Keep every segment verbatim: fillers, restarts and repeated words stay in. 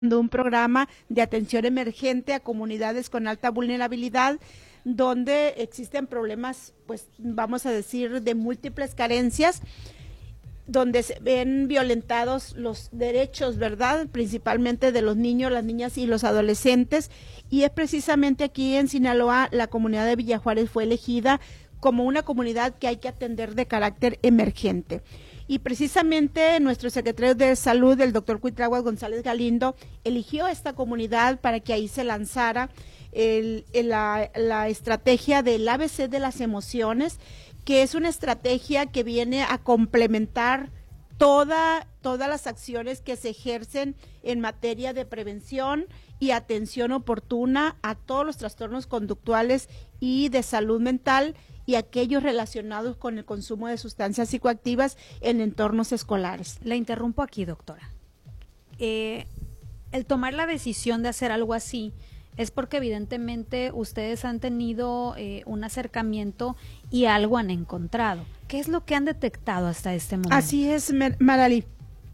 un programa de atención emergente a comunidades con alta vulnerabilidad, donde existen problemas, pues vamos a decir, de múltiples carencias, donde se ven violentados los derechos, ¿verdad? Principalmente de los niños, las niñas y los adolescentes, y es precisamente aquí en Sinaloa la comunidad de Villa Juárez fue elegida como una comunidad que hay que atender de carácter emergente. Y precisamente nuestro secretario de Salud, el doctor Cuitláhuac González Galindo, eligió esta comunidad para que ahí se lanzara el, el, la, la estrategia del A B C de las emociones, que es una estrategia que viene a complementar toda, todas las acciones que se ejercen en materia de prevención y atención oportuna a todos los trastornos conductuales y de salud mental y aquellos relacionados con el consumo de sustancias psicoactivas en entornos escolares. Le interrumpo aquí, doctora. Eh, el tomar la decisión de hacer algo así es porque evidentemente ustedes han tenido eh, un acercamiento y algo han encontrado. ¿Qué es lo que han detectado hasta este momento? Así es, Maralí.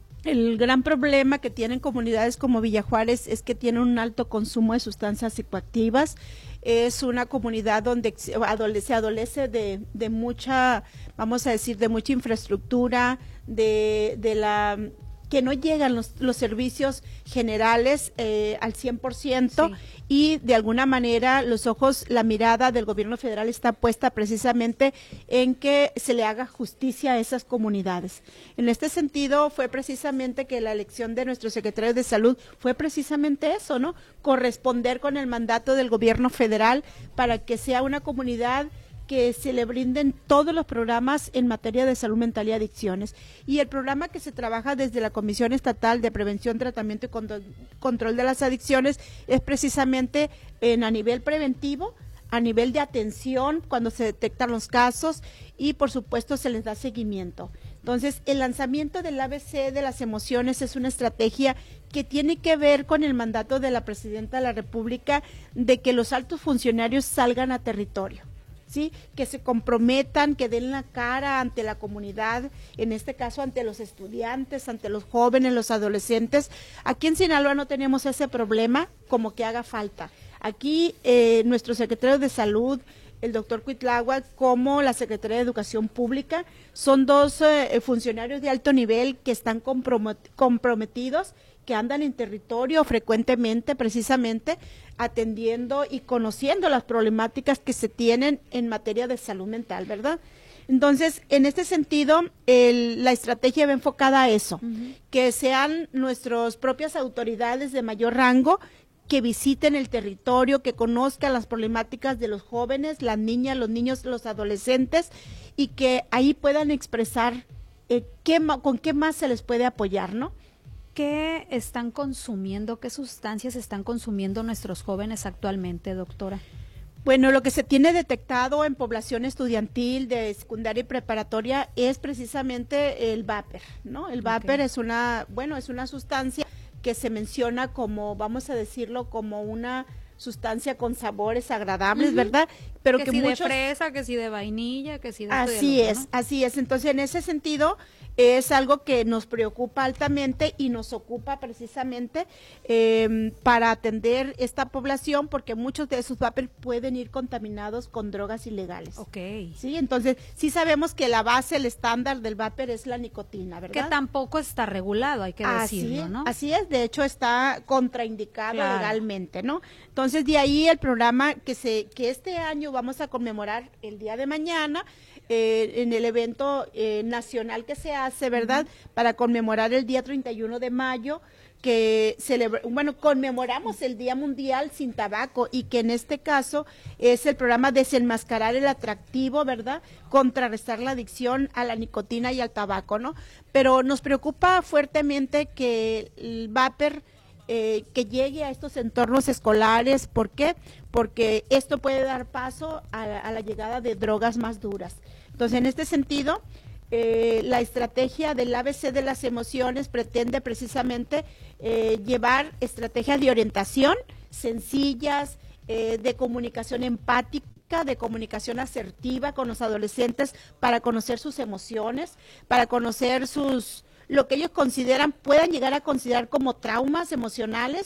El gran problema que tienen comunidades como Villa Juárez es que tienen un alto consumo de sustancias psicoactivas. Es una comunidad donde se adolece de, de mucha, vamos a decir, de mucha infraestructura, de, de la que no llegan los, los servicios generales eh, al cien por ciento, sí. Y de alguna manera los ojos, la mirada del gobierno federal está puesta precisamente en que se le haga justicia a esas comunidades. En este sentido fue precisamente que la elección de nuestro secretario de Salud fue precisamente eso, ¿no? Corresponder con el mandato del gobierno federal para que sea una comunidad que se le brinden todos los programas en materia de salud mental y adicciones. Y el programa que se trabaja desde la Comisión Estatal de Prevención, Tratamiento y Control de las Adicciones es precisamente en a nivel preventivo, a nivel de atención cuando se detectan los casos y por supuesto se les da seguimiento. Entonces, el lanzamiento del A B C de las emociones es una estrategia que tiene que ver con el mandato de la Presidenta de la República de que los altos funcionarios salgan a territorio. ¿Sí? Que se comprometan, que den la cara ante la comunidad, en este caso ante los estudiantes, ante los jóvenes, los adolescentes. Aquí en Sinaloa no tenemos ese problema como que haga falta. Aquí eh, nuestro secretario de Salud, el doctor Cuitláhuac, como la Secretaría de Educación Pública, son dos eh, funcionarios de alto nivel que están compromet comprometidos, que andan en territorio frecuentemente, precisamente, atendiendo y conociendo las problemáticas que se tienen en materia de salud mental, ¿verdad? Entonces, en este sentido, el, la estrategia va enfocada a eso, uh-huh. Que sean nuestras propias autoridades de mayor rango que visiten el territorio, que conozcan las problemáticas de los jóvenes, las niñas, los niños, los adolescentes, y que ahí puedan expresar eh, qué, con qué más se les puede apoyar, ¿no? ¿Qué están consumiendo, qué sustancias están consumiendo nuestros jóvenes actualmente, doctora? Bueno, lo que se tiene detectado en población estudiantil de secundaria y preparatoria es precisamente el vapor, ¿no? El vapor okay. es una, bueno, es una sustancia que se menciona como, vamos a decirlo, como una sustancia con sabores agradables, uh-huh. ¿verdad? Pero que, que si muchos... de fresa, que si de vainilla, que si de así de es, ¿no? así es. Entonces, en ese sentido, es algo que nos preocupa altamente y nos ocupa precisamente eh, para atender esta población, porque muchos de esos vapers pueden ir contaminados con drogas ilegales. Ok. Sí, entonces, sí sabemos que la base, el estándar del vapor es la nicotina, ¿verdad? Que tampoco está regulado, hay que así decirlo, es, ¿no? Así es, de hecho está contraindicado claro. legalmente, ¿no? Entonces, de ahí el programa que se que este año vamos a conmemorar el día de mañana, eh, en el evento eh, nacional que se hace, ¿verdad? Uh-huh. Para conmemorar el día treinta y uno de mayo, que celebra, bueno, conmemoramos el Día Mundial sin Tabaco y que en este caso es el programa Desenmascarar el Atractivo, ¿verdad? Contrarrestar la adicción a la nicotina y al tabaco, ¿no? Pero nos preocupa fuertemente que el vapor Eh, que llegue a estos entornos escolares. ¿Por qué? Porque esto puede dar paso a la, a la llegada de drogas más duras. Entonces, en este sentido, eh, la estrategia del A B C de las emociones pretende precisamente eh, llevar estrategias de orientación sencillas, eh, de comunicación empática, de comunicación asertiva con los adolescentes para conocer sus emociones, para conocer sus lo que ellos consideran, puedan llegar a considerar como traumas emocionales